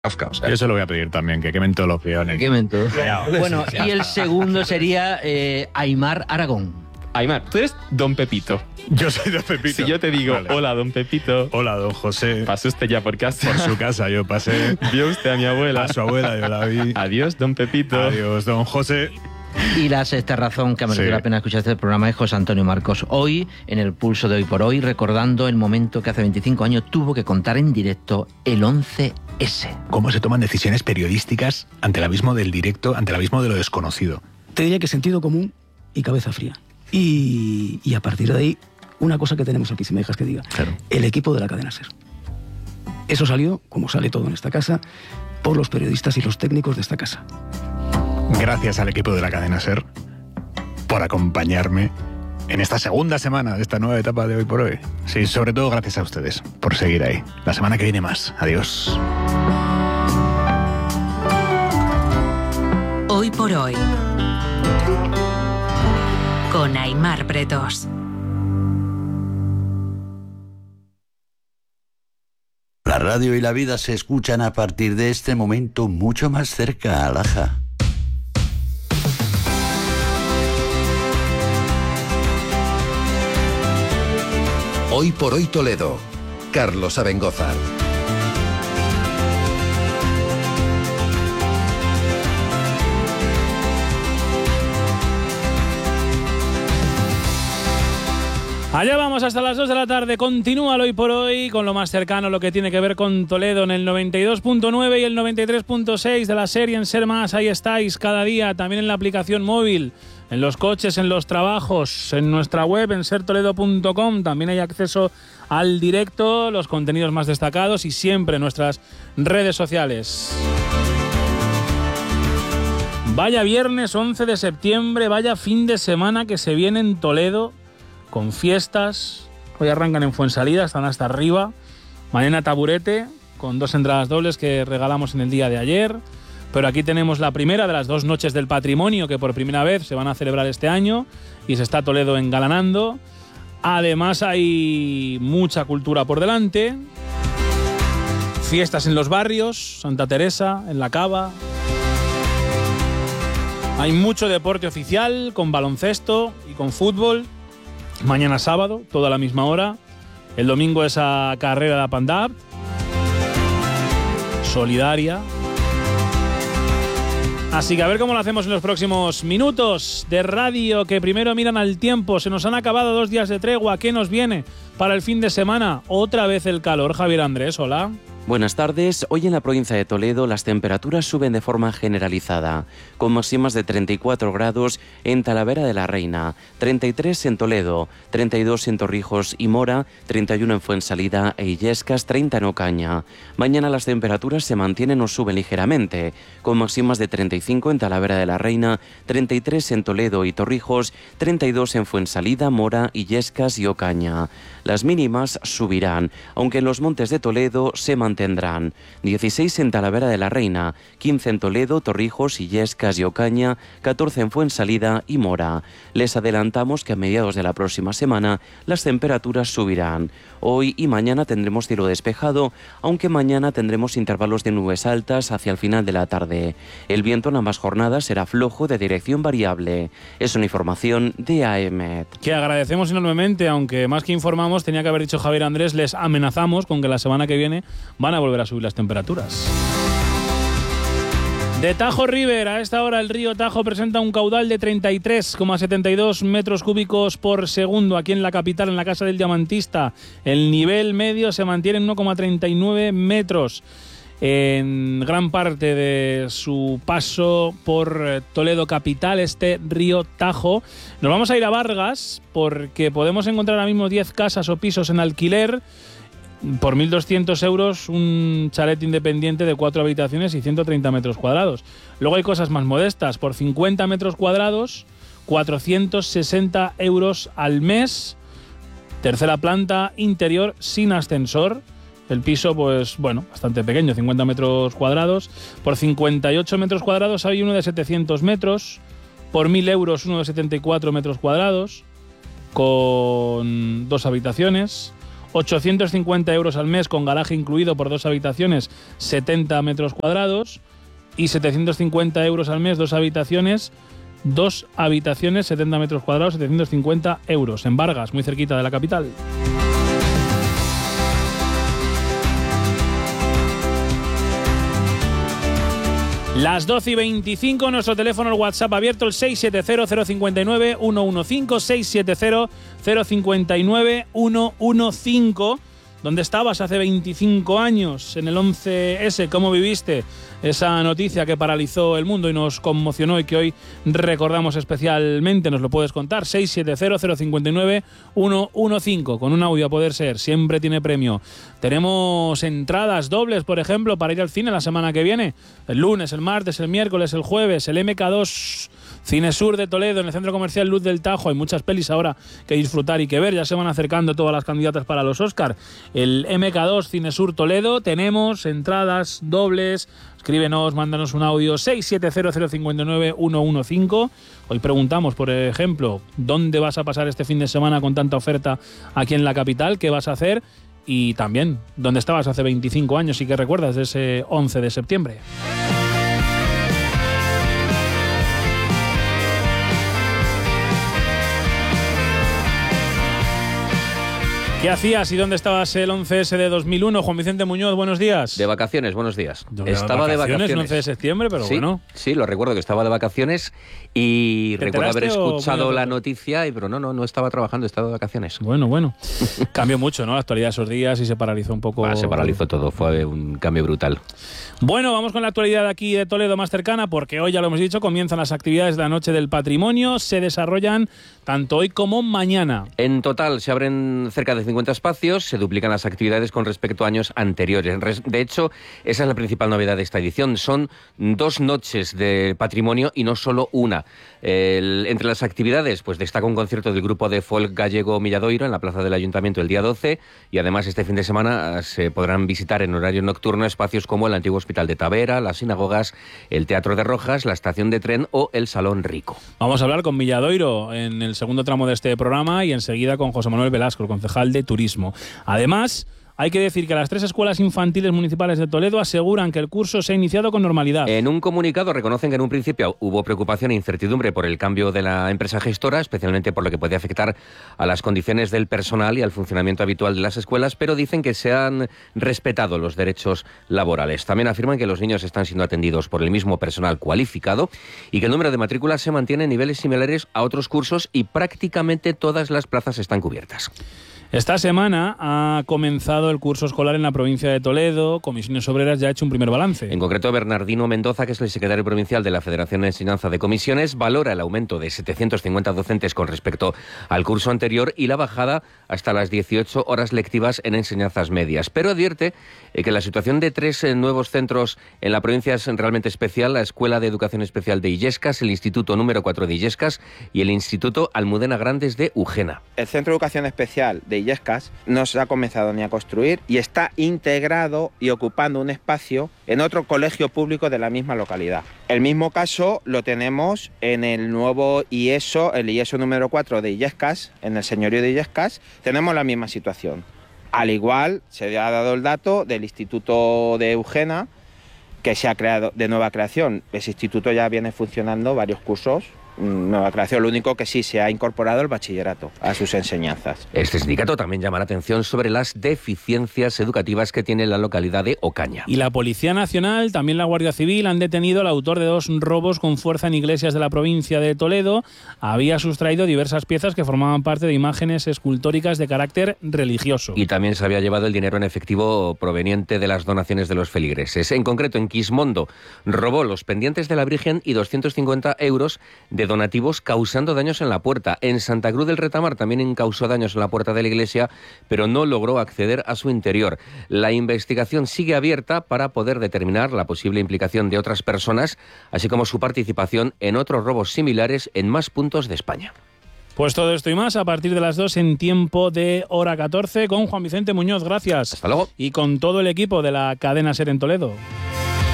Kafka. O sea, yo se lo voy a pedir también, que quemen todos los peones. Que quemen todos. Bueno, y el segundo sería Aimar Aragón. Aimar, tú eres Don Pepito. Yo soy Don Pepito. Si yo te digo, vale. Hola, Don Pepito. Hola, Don José. ¿Pasó usted ya por casa? Por su casa yo pasé. ¿Vio usted a mi abuela? A su abuela yo la vi. Adiós, Don Pepito. Adiós, Don José. Y la sexta razón que merece la pena escuchar este programa es José Antonio Marcos. Hoy, en el Pulso de Hoy por Hoy, recordando el momento que hace 25 años tuvo que contar en directo el 11S. ¿Cómo se toman decisiones periodísticas ante el abismo del directo, ante el abismo de lo desconocido? Te diría que sentido común y cabeza fría. Y a partir de ahí, una cosa que tenemos aquí, si me dejas que diga, claro. El equipo de la cadena SER. Eso salió, como sale todo en esta casa, por los periodistas y los técnicos de esta casa. Gracias al equipo de la cadena SER por acompañarme en esta segunda semana de esta nueva etapa de Hoy por Hoy. Sí, sobre todo gracias a ustedes por seguir ahí. La semana que viene más. Adiós. Hoy por Hoy, con Aimar Bretos. La radio y la vida se escuchan a partir de este momento mucho más cerca, Alaja. Hoy por Hoy Toledo, Carlos Abengózar. Allá vamos hasta las 2 de la tarde. Continúa el Hoy por Hoy con lo más cercano, lo que tiene que ver con Toledo en el 92.9 y el 93.6 de la serie en Ser Más. Ahí estáis cada día, también en la aplicación móvil, en los coches, en los trabajos, en nuestra web, en sertoledo.com. También hay acceso al directo, los contenidos más destacados y siempre en nuestras redes sociales. Vaya viernes 11 de septiembre, vaya fin de semana que se viene en Toledo, con fiestas. Hoy arrancan en Fuensalida, están hasta arriba. Mañana Taburete, con 2 entradas dobles que regalamos en el día de ayer. Pero aquí tenemos la primera de las 2 noches del patrimonio que por primera vez se van a celebrar este año y se está Toledo engalanando. Además hay mucha cultura por delante. Fiestas en los barrios, Santa Teresa, en La Cava. Hay mucho deporte oficial con baloncesto y con fútbol. Mañana sábado, toda a la misma hora. El domingo esa carrera de Apandab, solidaria. Así que a ver cómo lo hacemos en los próximos minutos de radio, que primero miran al tiempo. Se nos han acabado 2 días de tregua. ¿Qué nos viene para el fin de semana? Otra vez el calor. Javier Andrés, hola. Buenas tardes. Hoy en la provincia de Toledo las temperaturas suben de forma generalizada, con máximas de 34 grados en Talavera de la Reina, 33 en Toledo, 32 en Torrijos y Mora, 31 en Fuensalida e Illescas, 30 en Ocaña. Mañana las temperaturas se mantienen o suben ligeramente, con máximas de 35 en Talavera de la Reina, 33 en Toledo y Torrijos, 32 en Fuensalida, Mora, Illescas y Ocaña. Las mínimas subirán, aunque en los montes de Toledo se mantendrán. 16 en Talavera de la Reina, 15 en Toledo, Torrijos, Illescas y Ocaña, 14 en Fuensalida y Mora. Les adelantamos que a mediados de la próxima semana las temperaturas subirán. Hoy y mañana tendremos cielo despejado, aunque mañana tendremos intervalos de nubes altas hacia el final de la tarde. El viento en ambas jornadas será flojo de dirección variable. Es una información de AEMET. Que agradecemos enormemente, aunque más que informamos, tenía que haber dicho Javier Andrés, les amenazamos con que la semana que viene van a volver a subir las temperaturas. De Tajo River, a esta hora el río Tajo presenta un caudal de 33,72 metros cúbicos por segundo. Aquí en la capital, en la Casa del Diamantista, el nivel medio se mantiene en 1,39 metros. En gran parte de su paso por Toledo capital, este río Tajo. Nos vamos a ir a Vargas porque podemos encontrar ahora mismo 10 casas o pisos en alquiler. Por 1.200 euros, un chalet independiente de 4 habitaciones y 130 metros cuadrados. Luego hay cosas más modestas. Por 50 metros cuadrados, 460 euros al mes. Tercera planta, interior, sin ascensor. El piso, pues bueno, bastante pequeño, 50 metros cuadrados. Por 58 metros cuadrados hay uno de 700 metros. Por 1.000 euros, uno de 74 metros cuadrados. Con 2 habitaciones. 850 euros al mes con garaje incluido por 2 habitaciones, 70 metros cuadrados. Y 750 euros al mes, 2 habitaciones, 70 metros cuadrados, 750 euros. En Vargas, muy cerquita de la capital. Las 12:25, nuestro teléfono, el WhatsApp abierto, el 670-059-115, 670-059-115. ¿Dónde estabas hace 25 años en el 11S? ¿Cómo viviste esa noticia que paralizó el mundo y nos conmocionó y que hoy recordamos especialmente? Nos lo puedes contar. 670-059-115. Con un audio a poder ser. Siempre tiene premio. Tenemos entradas dobles, por ejemplo, para ir al cine la semana que viene. El lunes, el martes, el miércoles, el jueves. El MK2 Cinesur de Toledo, en el Centro Comercial Luz del Tajo. Hay muchas pelis ahora que disfrutar y que ver. Ya se van acercando todas las candidatas para los Oscar. El MK2 Cinesur Toledo. Tenemos entradas dobles. Escríbenos, mándanos un audio 670-059-115. Hoy preguntamos, por ejemplo, ¿dónde vas a pasar este fin de semana con tanta oferta aquí en la capital? ¿Qué vas a hacer? Y también, ¿dónde estabas hace 25 años y qué recuerdas de ese 11 de septiembre? ¿Qué hacías y dónde estabas el 11S de 2001? Juan Vicente Muñoz, buenos días. De vacaciones, buenos días. Estaba de vacaciones. El 11 de septiembre, pero sí, bueno. Sí, lo recuerdo que estaba de vacaciones y recuerdo haber escuchado la noticia, pero no estaba trabajando, estaba de vacaciones. Bueno. Cambió mucho, ¿no? La actualidad de esos días y se paralizó un poco. Se paralizó todo, fue un cambio brutal. Bueno, vamos con la actualidad aquí de Toledo más cercana, porque hoy, ya lo hemos dicho, comienzan las actividades de la Noche del Patrimonio. Se desarrollan tanto hoy como mañana. En total se abren cerca de 50 espacios, se duplican las actividades con respecto a años anteriores. De hecho, esa es la principal novedad de esta edición. Son 2 noches de patrimonio y no solo una. Entre las actividades, pues destaca un concierto del grupo de folk gallego Milladoiro en la plaza del Ayuntamiento el día 12, y además este fin de semana se podrán visitar en horario nocturno espacios como el antiguo Hospital de Tavera, las sinagogas, el Teatro de Rojas, la estación de tren o el Salón Rico. Vamos a hablar con Milladoiro en el segundo tramo de este programa y enseguida con José Manuel Velasco, el concejal de Turismo. Además, hay que decir que las 3 escuelas infantiles municipales de Toledo aseguran que el curso se ha iniciado con normalidad. En un comunicado reconocen que en un principio hubo preocupación e incertidumbre por el cambio de la empresa gestora, especialmente por lo que puede afectar a las condiciones del personal y al funcionamiento habitual de las escuelas, pero dicen que se han respetado los derechos laborales. También afirman que los niños están siendo atendidos por el mismo personal cualificado y que el número de matrículas se mantiene en niveles similares a otros cursos y prácticamente todas las plazas están cubiertas. Esta semana ha comenzado el curso escolar en la provincia de Toledo. Comisiones Obreras ya ha hecho un primer balance. En concreto, Bernardino Mendoza, que es el secretario provincial de la Federación de Enseñanza de Comisiones, valora el aumento de 750 docentes con respecto al curso anterior y la bajada hasta las 18 horas lectivas en enseñanzas medias. Pero advierte que la situación de 3 nuevos centros en la provincia es realmente especial: la Escuela de Educación Especial de Illescas, el Instituto número 4 de Illescas y el Instituto Almudena Grandes de Ujena. El Centro de Educación Especial de Illescas no se ha comenzado ni a construir y está integrado y ocupando un espacio en otro colegio público de la misma localidad. El mismo caso lo tenemos en el nuevo IESO, el IESO número 4 de Illescas, en el señorío de Illescas, tenemos la misma situación. Al igual, se ha dado el dato del Instituto de Ujena, que se ha creado de nueva creación. Ese instituto ya viene funcionando varios cursos, nueva creación. Lo único que sí se ha incorporado el bachillerato a sus enseñanzas. Este sindicato también llama la atención sobre las deficiencias educativas que tiene la localidad de Ocaña. Y la Policía Nacional, también la Guardia Civil, han detenido al autor de 2 robos con fuerza en iglesias de la provincia de Toledo. Había sustraído diversas piezas que formaban parte de imágenes escultóricas de carácter religioso. Y también se había llevado el dinero en efectivo proveniente de las donaciones de los feligreses. En concreto, en Quismondo, robó los pendientes de la Virgen y 250 euros de donativos, causando daños en la puerta. En Santa Cruz del Retamar también causó daños en la puerta de la iglesia, pero no logró acceder a su interior. La investigación sigue abierta para poder determinar la posible implicación de otras personas, así como su participación en otros robos similares en más puntos de España. Pues todo esto y más a partir de las 2 en tiempo de hora 14 con Juan Vicente Muñoz. Gracias. Hasta luego. Y con todo el equipo de la cadena SER en Toledo.